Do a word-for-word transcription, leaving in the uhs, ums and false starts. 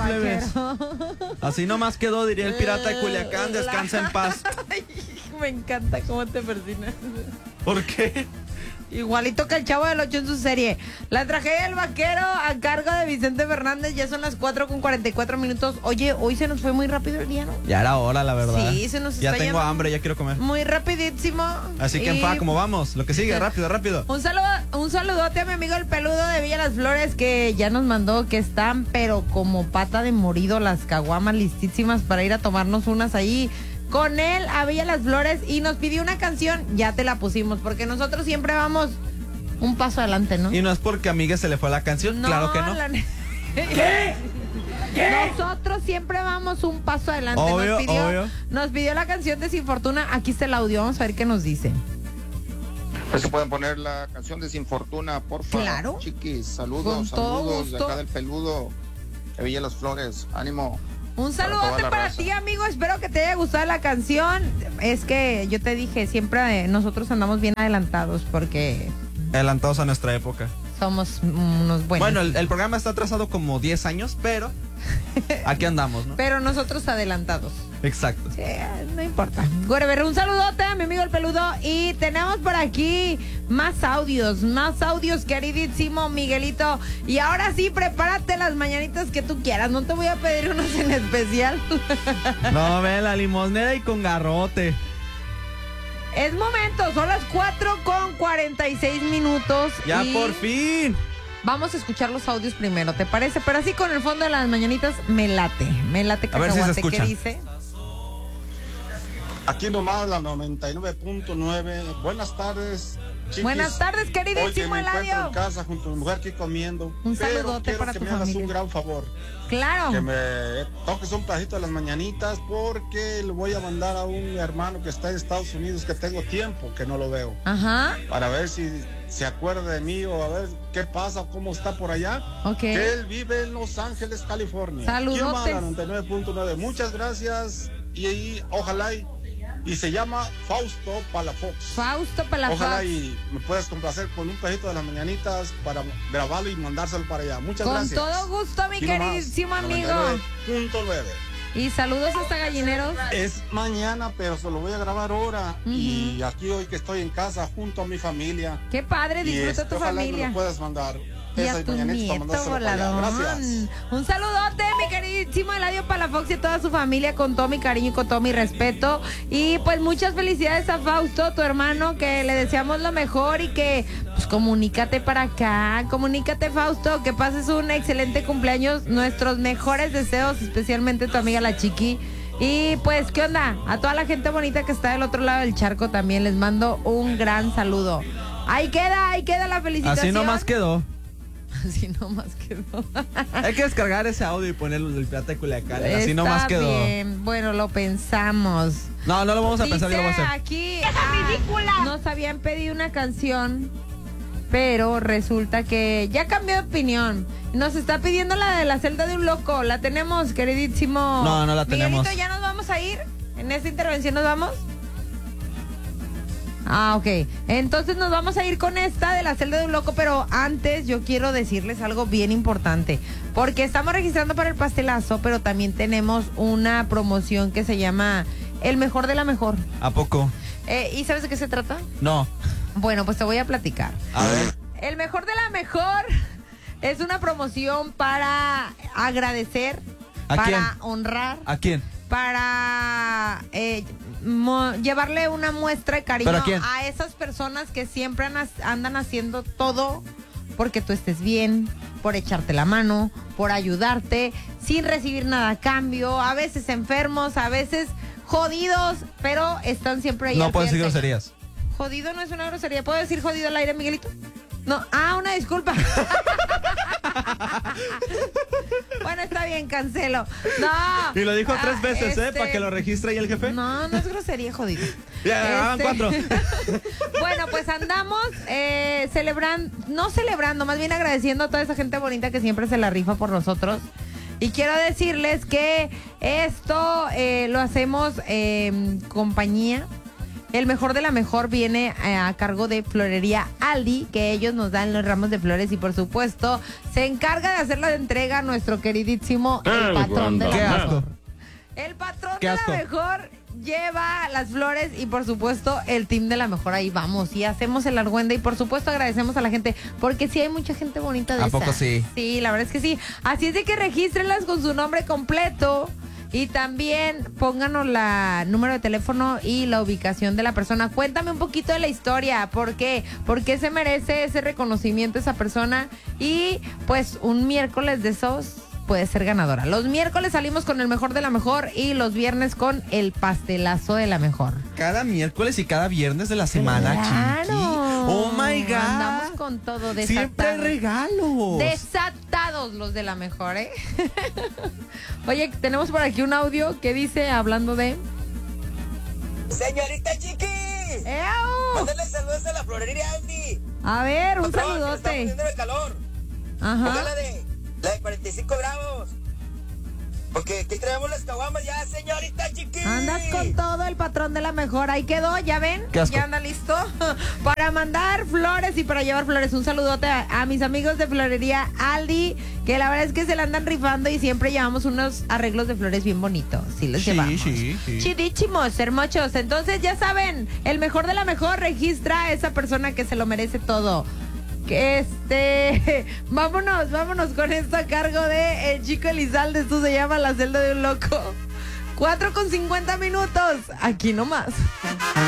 plebes. Así nomás quedó, diría el pirata de Culiacán, descansa en paz. Ay, me encanta cómo te persinas. ¿Por qué? Igualito que el Chavo del Ocho en su serie. La tragedia del vaquero a cargo de Vicente Fernández. Ya son las cuatro con cuarenta y cuatro minutos. Oye, hoy se nos fue muy rápido el día, ¿no? Ya era hora, la verdad. Sí, se nos Ya está tengo yendo hambre, ya quiero comer. muy rapidísimo. Así que, Y... en fa, ¿cómo vamos? Lo que sigue, rápido, rápido. Un saludo, un saludote a mi amigo el peludo de Villa Las Flores, que ya nos mandó que están, pero como pata de morido, las caguamas listísimas para ir a tomarnos unas ahí con él a Villa Las Flores, y nos pidió una canción. Ya te la pusimos, porque nosotros siempre vamos un paso adelante, ¿no? Y no es porque a Miguel se le fue la canción, No, claro que no. la... ¿Qué? ¿Qué? Nosotros siempre vamos un paso adelante. Obvio, nos, pidió, obvio. nos pidió la canción de Sin Fortuna. Aquí está el audio, vamos a ver qué nos dice. Pues se pueden poner la canción de Sin Fortuna, por favor. Claro. Chiquis, Con saludos, todo saludos de gusto. acá del peludo de Villa Las Flores. Ánimo. Un Para saludote toda la para raza. ti, amigo. Espero que te haya gustado la canción. Es que yo te dije, siempre nosotros andamos bien adelantados porque Adelantados a nuestra época. somos unos buenos. Bueno, el, el programa está atrasado como diez años, pero aquí andamos, ¿no? Pero nosotros adelantados. Exacto. Sí, no importa. Whatever, un saludote a mi amigo el peludo. Y tenemos por aquí más audios, más audios, queridísimo Miguelito. Y ahora sí, prepárate las mañanitas que tú quieras. No te voy a pedir unos en especial. No, ve la limonera y con garrote. Es momento, son las cuatro con cuarenta y seis minutos. Ya y por fin. vamos a escuchar los audios primero, ¿te parece? Pero así con el fondo de las mañanitas me late. Me late A ver si se cacahuate. ¿Qué escucha. dice? Aquí nomás la noventa y nueve punto nueve. Buenas tardes, chiquis. Buenas tardes, Hoy que queridísimo me encuentro Eladio. en casa junto a mi mujer aquí comiendo. Un pero saludote quiero para que tu me hagas familia. un gran favor. Claro. Que me toques un pedacito de las mañanitas porque le voy a mandar a un hermano que está en Estados Unidos que tengo tiempo que no lo veo. Ajá. Para ver si se acuerda de mí o a ver qué pasa, cómo está por allá. Ok. Que él vive en Los Ángeles, California. Saludotes. Aquí nomás la noventa y nueve punto nueve. Muchas gracias y, y ojalá y, y se llama Fausto Palafox. Fausto Palafox. Ojalá y me puedas complacer con un pedacito de las mañanitas para grabarlo y mandárselo para allá. Muchas Con gracias. todo gusto, mi Aquí nomás, queridísimo amigo. noventa y nueve punto nueve. Y saludos hasta Gallineros. Es mañana, pero se lo voy a grabar ahora. Ujú. Y aquí hoy que estoy en casa junto a mi familia. Qué padre, Y disfruta este, tu ojalá que me familia. lo puedas mandar. Y a Esas tu mañanitas para nieto mandárselo para allá. voladón. Gracias. Un saludote, mi queridísimo Eladio Palafox y a toda su familia, con todo mi cariño y con todo mi respeto. Y pues muchas felicidades a Fausto, tu hermano, que le deseamos lo mejor y que pues comunícate para acá. Comunícate, Fausto, que pases un excelente cumpleaños. Nuestros mejores deseos, especialmente tu amiga la Chiqui. Y pues, ¿qué onda? A toda la gente bonita que está del otro lado del charco también les mando un gran saludo. Ahí queda, ahí queda la felicitación. Así nomás quedó. Así nomás quedó. Hay que descargar ese audio y ponerlo del pirata de Culiacán. Así Está nomás quedó. bien. Bueno, lo pensamos. No, no lo vamos a pensar, yo lo voy a Dice hacer. aquí, ah, nos habían pedido una canción, pero resulta que ya cambió de opinión. Nos está pidiendo la de La Celda de un Loco. ¿La tenemos, queridísimo? No, no la tenemos. Miguelito, ¿ya nos vamos a ir? ¿En esta intervención nos vamos? Ah, ok. Entonces nos vamos a ir con esta de La Celda de un Loco, pero antes yo quiero decirles algo bien importante, porque estamos registrando para el pastelazo, pero también tenemos una promoción que se llama El Mejor de la Mejor. ¿A poco? Eh, ¿Y sabes de qué se trata? No. Bueno, pues te voy a platicar. A ver. El Mejor de la Mejor es una promoción para agradecer, ¿A para quién? honrar, ¿A quién? para eh, mo- llevarle una muestra de cariño ¿Pero a quién? a esas personas que siempre an- andan haciendo todo porque tú estés bien, por echarte la mano, por ayudarte, sin recibir nada a cambio, a veces enfermos, a veces jodidos, pero están siempre ahí. No al puedes pie decir del cañón. groserías. Jodido no es una grosería. ¿Puedo decir jodido al aire, Miguelito? No. Ah, una disculpa. Bueno, está bien, cancelo. No. Y lo dijo Ah, tres veces, ¿eh? este, Para que lo registre ahí el jefe. No, no es grosería, jodido. Ya, van Este, cuatro. Bueno, pues andamos eh, celebrando, no celebrando, más bien agradeciendo a toda esa gente bonita que siempre se la rifa por nosotros. Y quiero decirles que esto eh, lo hacemos en compañía el mejor de la mejor viene eh, a cargo de Florería Aldi, que ellos nos dan los ramos de flores y por supuesto se encarga de hacer la entrega a nuestro queridísimo el patrón de la Qué mejor. asco. El patrón Qué de asco. la mejor lleva las flores y por supuesto el team de la mejor, ahí vamos y hacemos el argüende y por supuesto agradecemos a la gente porque sí hay mucha gente bonita de ¿A esa. poco sí? Sí, la verdad es que sí. Así es de que regístrenlas con su nombre completo y también pónganos la número de teléfono y la ubicación de la persona. Cuéntame un poquito de la historia, ¿por qué? ¿Por qué se merece ese reconocimiento esa persona? Y pues un miércoles de esos puede ser ganadora. Los miércoles salimos con el mejor de la mejor y los viernes con el pastelazo de la mejor. Cada miércoles y cada viernes de la semana, ¡Claro! chiqui. Oh my God. Andamos con todo desatados. Siempre hay regalos. Desatados los de la mejor, ¿eh? Oye, tenemos por aquí un audio que dice, hablando de... Señorita Chiqui, ¡Ew! mándale saludos a la florería Andy. A ver, un Patrón, que me está saludote. poniendo el calor. Ajá. Póngala de, la de cuarenta y cinco grados. Porque aquí traemos las caguamas ya, señorita Chiqui. Andas con todo el patrón de la mejor. Ahí quedó, ¿ya ven? Qué asco. Ya anda listo para mandar flores y para llevar flores. Un saludote a, a mis amigos de Florería Aldi, que la verdad es que se la andan rifando y siempre llevamos unos arreglos de flores bien bonitos. Sí, los Sí, llevamos. sí, sí. Chidísimos, hermosos. Entonces, ya saben, el mejor de la mejor registra a esa persona que se lo merece todo. Que este, vámonos, vámonos con esto a cargo de el Chico Elizalde. Esto se llama La celda de un loco. cuatro con cincuenta minutos, aquí nomás.